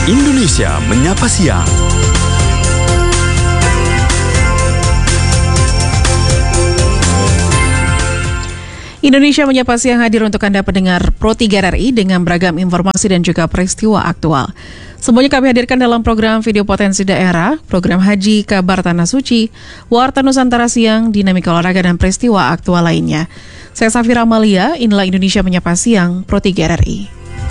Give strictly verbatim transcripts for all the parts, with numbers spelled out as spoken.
Indonesia Menyapa Siang. Indonesia Menyapa Siang hadir untuk Anda pendengar Pro tiga R R I dengan beragam informasi dan juga peristiwa aktual. Semuanya kami hadirkan dalam program Video Potensi Daerah, program Haji Kabar Tanah Suci, Warta Nusantara Siang, dinamika olahraga dan peristiwa aktual lainnya. Saya Safira Amalia, inilah Indonesia Menyapa Siang, Pro tiga R R I.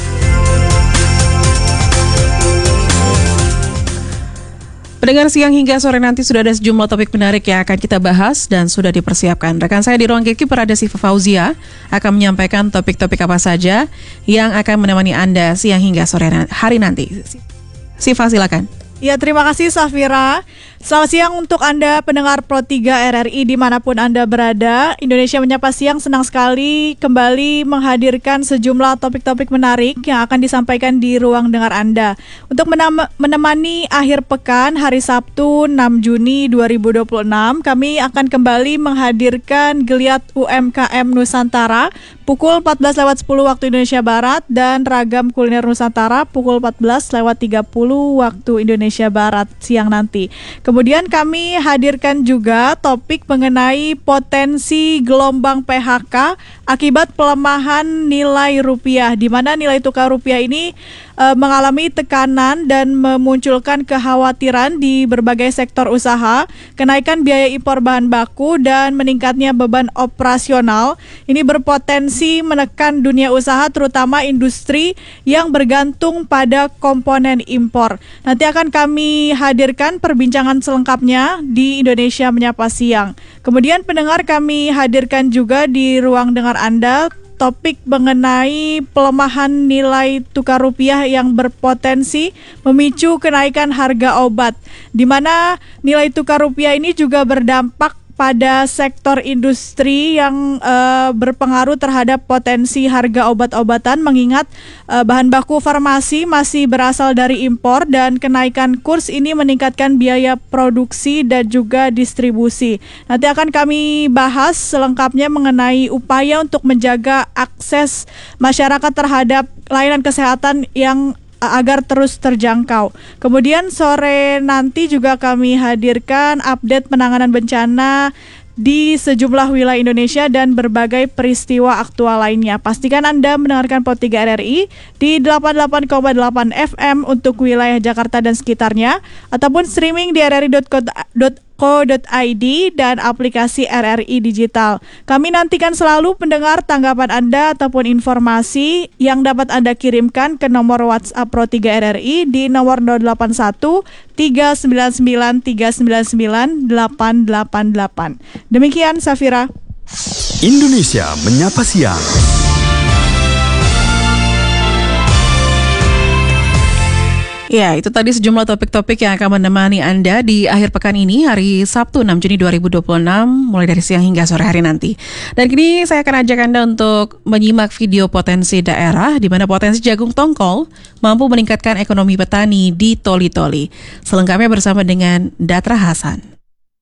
Pendengar, siang hingga sore nanti sudah ada sejumlah topik menarik yang akan kita bahas dan sudah dipersiapkan. Rekan saya di ruang gatekeeper ada Siva Fauzia akan menyampaikan topik-topik apa saja yang akan menemani Anda siang hingga sore hari nanti. Siva, silakan. Ya, terima kasih Safira. Selamat siang untuk Anda pendengar Pro tiga R R I dimanapun Anda berada. Indonesia Menyapa Siang senang sekali kembali menghadirkan sejumlah topik-topik menarik yang akan disampaikan di ruang dengar Anda. Untuk menam- menemani akhir pekan hari Sabtu enam Juni dua ribu dua puluh enam, kami akan kembali menghadirkan Geliat U M K M Nusantara pukul empat belas lewat sepuluh waktu Indonesia Barat dan Ragam Kuliner Nusantara pukul empat belas lewat tiga puluh waktu Indonesia Barat siang nanti. Kemudian kami hadirkan juga topik mengenai potensi gelombang P H K akibat pelemahan nilai rupiah, di mana nilai tukar rupiah ini e, mengalami tekanan dan memunculkan kekhawatiran di berbagai sektor usaha, kenaikan biaya impor bahan baku dan meningkatnya beban operasional. Ini berpotensi menekan dunia usaha, terutama industri yang bergantung pada komponen impor. Nanti akan kami hadirkan perbincangan selengkapnya di Indonesia Menyapa Siang. Kemudian pendengar, kami hadirkan juga di ruang dengar Anda topik mengenai pelemahan nilai tukar rupiah yang berpotensi memicu kenaikan harga obat, di mana nilai tukar rupiah ini juga berdampak pada sektor industri yang uh, berpengaruh terhadap potensi harga obat-obatan, mengingat uh, bahan baku farmasi masih berasal dari impor dan kenaikan kurs ini meningkatkan biaya produksi dan juga distribusi. Nanti akan kami bahas selengkapnya mengenai upaya untuk menjaga akses masyarakat terhadap layanan kesehatan yang agar terus terjangkau. Kemudian sore nanti juga kami hadirkan update penanganan bencana di sejumlah wilayah Indonesia dan berbagai peristiwa aktual lainnya. Pastikan Anda mendengarkan Pro tiga R R I di delapan puluh delapan koma delapan F M untuk wilayah Jakarta dan sekitarnya, ataupun streaming di r r i dot co dot i d dan aplikasi R R I Digital. Kami nantikan selalu pendengar tanggapan Anda ataupun informasi yang dapat Anda kirimkan ke nomor WhatsApp Pro tiga R R I di nomor nol delapan satu tiga sembilan sembilan tiga sembilan sembilan delapan delapan delapan. Demikian Safira. Indonesia Menyapa Siang. Ya, itu tadi sejumlah topik-topik yang akan menemani Anda di akhir pekan ini, hari Sabtu enam Juni dua ribu dua puluh enam, mulai dari siang hingga sore hari nanti. Dan kini saya akan ajak Anda untuk menyimak video potensi daerah, di mana potensi jagung tongkol mampu meningkatkan ekonomi petani di Toli-Toli. Selengkapnya bersama dengan Datra Hasan.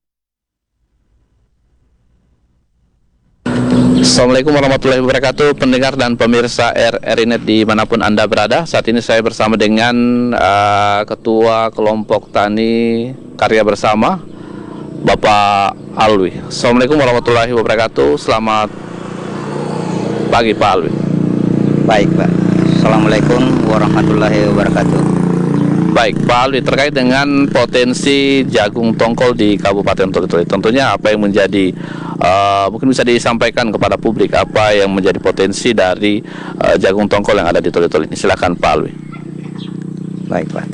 Assalamualaikum warahmatullahi wabarakatuh, pendengar dan pemirsa R R I Net dimanapun Anda berada. Saat ini saya bersama dengan uh, Ketua Kelompok Tani Karya Bersama, Bapak Alwi. Assalamualaikum warahmatullahi wabarakatuh, selamat pagi Pak Alwi. Baik Pak, Assalamualaikum warahmatullahi wabarakatuh. Baik Pak Alwi, terkait dengan potensi jagung tongkol di Kabupaten Toli-Toli, tentunya apa yang menjadi Uh, mungkin bisa disampaikan kepada publik apa yang menjadi potensi dari uh, jagung tongkol yang ada di Toli-Toli ini. Silakan Pak Alwi. Baik Pak,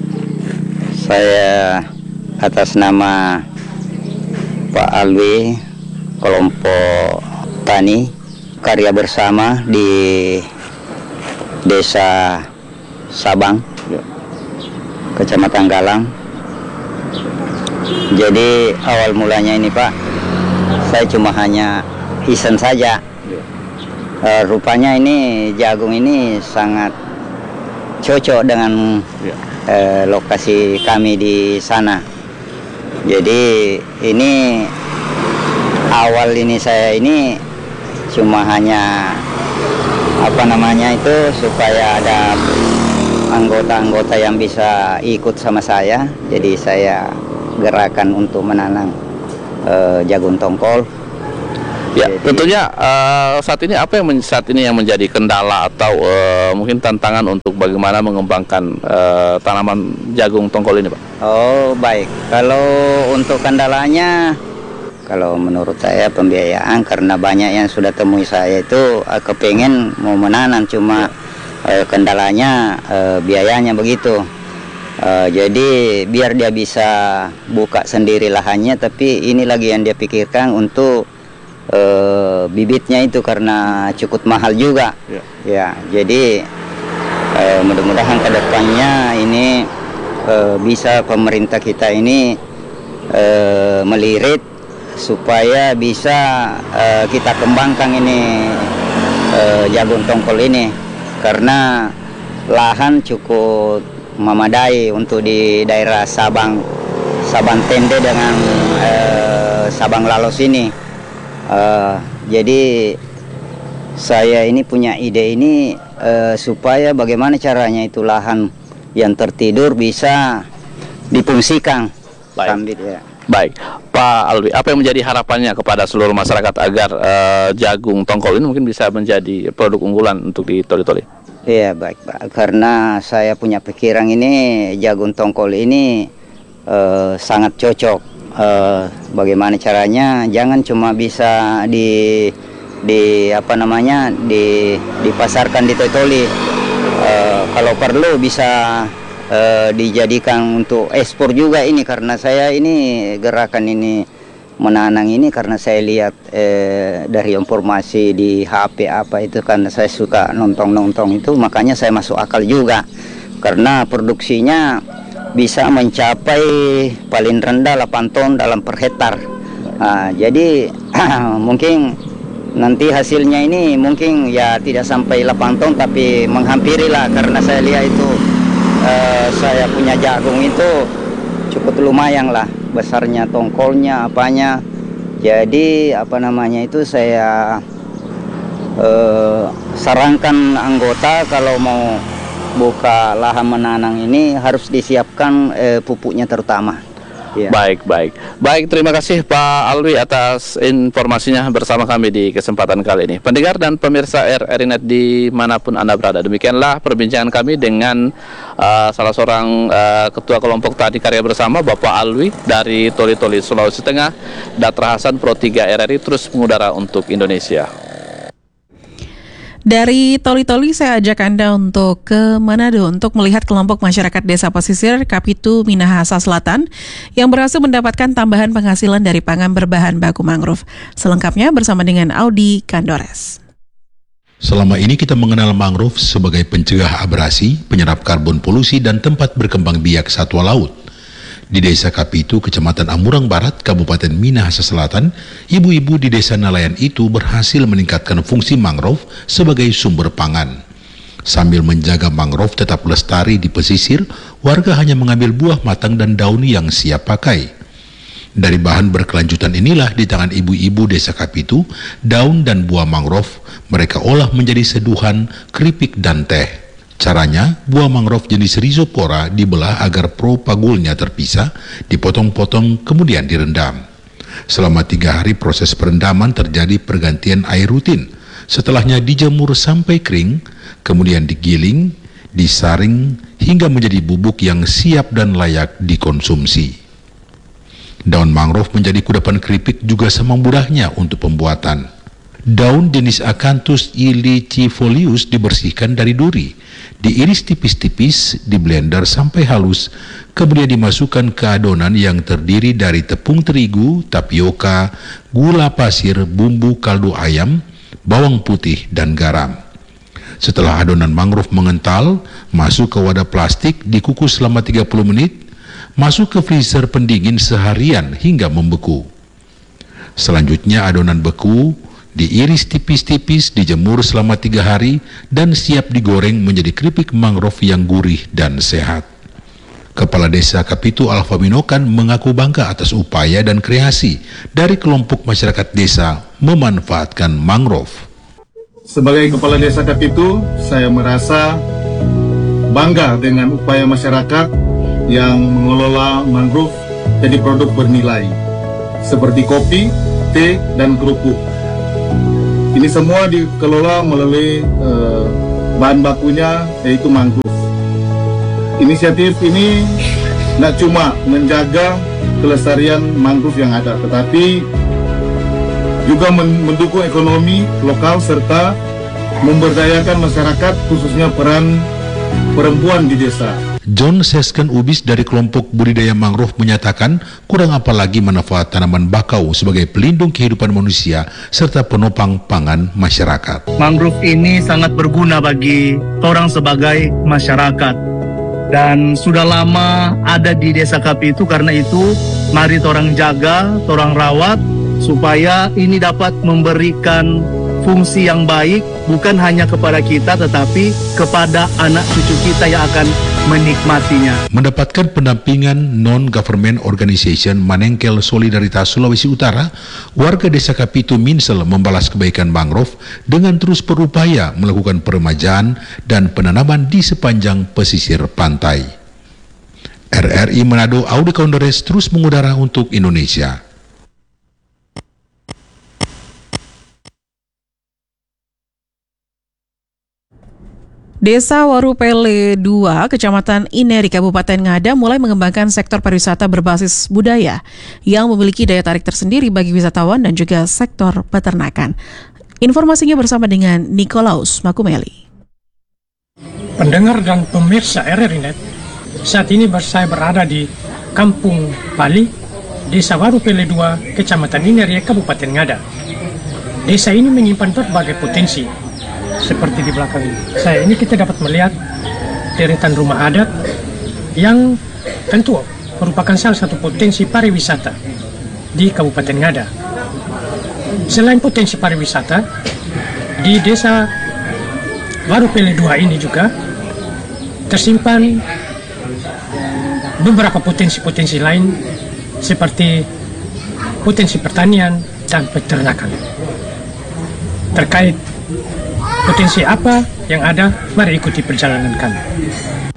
saya atas nama Pak Alwi, kelompok tani Karya Bersama di Desa Sabang, ya, Kecamatan Galang. Jadi awal mulanya ini Pak, saya cuma hanya iseng saja. Uh, rupanya ini jagung ini sangat cocok dengan uh, lokasi kami di sana. Jadi ini awal ini saya ini cuma hanya apa namanya itu supaya ada anggota-anggota yang bisa ikut sama saya. Jadi saya gerakan untuk menanam uh, jagung tongkol. Ya, Jadi, tentunya uh, saat ini apa yang men- saat ini yang menjadi kendala atau uh, mungkin tantangan untuk bagaimana mengembangkan uh, tanaman jagung tongkol ini, Pak? Oh, baik. Kalau untuk kendalanya, kalau menurut saya pembiayaan, karena banyak yang sudah temui saya itu uh, kepengen mau menanam, cuma uh, kendalanya uh, biayanya begitu. Uh, jadi biar dia bisa buka sendiri lahannya, tapi ini lagi yang dia pikirkan untuk uh, bibitnya itu karena cukup mahal juga. Ya. Ya, jadi uh, mudah-mudahan ke depannya ini uh, bisa pemerintah kita ini uh, melirik supaya bisa uh, kita kembangkan ini uh, jagung tongkol ini, karena lahan cukup memadai untuk di daerah Sabang Sabang Tende dengan uh, Sabang Lalos ini. Uh, jadi saya ini punya ide ini uh, supaya bagaimana caranya itu lahan yang tertidur bisa difungsikan. Baik. Sambil, ya. Baik, Pak Alwi, apa yang menjadi harapannya kepada seluruh masyarakat agar uh, jagung tongkol ini mungkin bisa menjadi produk unggulan untuk di Toli-Toli? Iya, baik Pak. Karena saya punya pikiran ini jagung tongkol ini uh, sangat cocok. Uh, bagaimana caranya? Jangan cuma bisa di di apa namanya di dipasarkan di Toli-Toli. Uh, kalau perlu bisa Uh, dijadikan untuk ekspor juga ini, karena saya ini gerakan ini menanam ini karena saya lihat eh, dari informasi di H P apa itu, karena saya suka nonton-nonton itu, makanya saya masuk akal juga karena produksinya bisa mencapai paling rendah delapan ton dalam per hektar. Nah, jadi mungkin nanti hasilnya ini mungkin ya tidak sampai delapan ton tapi menghampiri lah, karena saya lihat itu Uh, saya punya jagung itu cukup lumayan lah besarnya, tongkolnya apanya. Jadi apa namanya itu saya uh, sarankan anggota kalau mau buka lahan menanam ini harus disiapkan uh, pupuknya terutama. Ya. Baik, baik. Baik, terima kasih Pak Alwi atas informasinya bersama kami di kesempatan kali ini. Pendengar dan pemirsa R R I Net dimanapun Anda berada, demikianlah perbincangan kami dengan uh, salah seorang uh, Ketua Kelompok Tani Karya Bersama, Bapak Alwi dari Toli-Toli, Sulawesi Tengah. Datra Hasan, Pro tiga R R I, terus mengudara untuk Indonesia. Dari Toli-Toli saya ajak Anda untuk ke Manado untuk melihat kelompok masyarakat desa pesisir Kapitu Minahasa Selatan yang berhasil mendapatkan tambahan penghasilan dari pangan berbahan baku mangrove. Selengkapnya bersama dengan Audi Kandores. Selama ini kita mengenal mangrove sebagai pencegah abrasi, penyerap karbon polusi, dan tempat berkembang biak satwa laut. Di Desa Kapitu, Kecamatan Amurang Barat, Kabupaten Minahasa Selatan, ibu-ibu di desa nelayan itu berhasil meningkatkan fungsi mangrove sebagai sumber pangan. Sambil menjaga mangrove tetap lestari di pesisir, warga hanya mengambil buah matang dan daun yang siap pakai. Dari bahan berkelanjutan inilah di tangan ibu-ibu Desa Kapitu, daun dan buah mangrove mereka olah menjadi seduhan, keripik, dan teh. Caranya, buah mangrove jenis Rhizopora dibelah agar propagulnya terpisah, dipotong-potong, kemudian direndam. Selama tiga hari proses perendaman terjadi pergantian air rutin. Setelahnya dijemur sampai kering, kemudian digiling, disaring, hingga menjadi bubuk yang siap dan layak dikonsumsi. Daun mangrove menjadi kudapan keripik juga sama mudahnya untuk pembuatan. Daun jenis Acanthus ilicifolius dibersihkan dari duri, diiris tipis-tipis, diblender sampai halus, kemudian dimasukkan ke adonan yang terdiri dari tepung terigu, tapioka, gula pasir, bumbu kaldu ayam, bawang putih, dan garam. Setelah adonan mangrove mengental, masuk ke wadah plastik, dikukus selama tiga puluh menit, masuk ke freezer pendingin seharian hingga membeku. Selanjutnya adonan beku diiris tipis-tipis, dijemur selama tiga hari, dan siap digoreng menjadi keripik mangrove yang gurih dan sehat. Kepala Desa Kapitu Alfa Minokan mengaku bangga atas upaya dan kreasi dari kelompok masyarakat desa memanfaatkan mangrove. Sebagai Kepala Desa Kapitu, saya merasa bangga dengan upaya masyarakat yang mengelola mangrove jadi produk bernilai seperti kopi, teh, dan kerupuk. Ini semua dikelola melalui uh, bahan bakunya yaitu mangrove. Inisiatif ini tidak cuma menjaga kelestarian mangrove yang ada, tetapi juga mendukung ekonomi lokal serta memberdayakan masyarakat, khususnya peran perempuan di desa. John Sesken Ubis dari kelompok budidaya mangrove menyatakan kurang apa lagi manfaat tanaman bakau sebagai pelindung kehidupan manusia serta penopang pangan masyarakat. Mangrove ini sangat berguna bagi orang sebagai masyarakat dan sudah lama ada di Desa Kapi itu. Karena itu mari orang jaga, orang rawat supaya ini dapat memberikan fungsi yang baik bukan hanya kepada kita tetapi kepada anak cucu kita yang akan menikmatinya. Mendapatkan pendampingan non-government organization Manengkel Solidaritas Sulawesi Utara, warga Desa Kapitu Minsel membalas kebaikan mangrove dengan terus berupaya melakukan peremajaan dan penanaman di sepanjang pesisir pantai. R R I Manado Audi Kondores terus mengudara untuk Indonesia. Desa Warupele dua, Kecamatan Ine di Kabupaten Ngada mulai mengembangkan sektor pariwisata berbasis budaya yang memiliki daya tarik tersendiri bagi wisatawan dan juga sektor peternakan. Informasinya bersama dengan Nikolaus Makumeli. Pendengar dan pemirsa R R I Net, saat ini saya berada di Kampung Pali, Desa Warupele dua, Kecamatan Ine, Kabupaten Ngada. Desa ini menyimpan berbagai potensi. Seperti di belakang ini, saya ini kita dapat melihat deretan rumah adat yang tentu merupakan salah satu potensi pariwisata di Kabupaten Ngada. Selain potensi pariwisata, di Desa Warupele dua ini juga tersimpan beberapa potensi-potensi lain seperti potensi pertanian dan peternakan. Terkait potensi apa yang ada, mari ikuti perjalanan kami.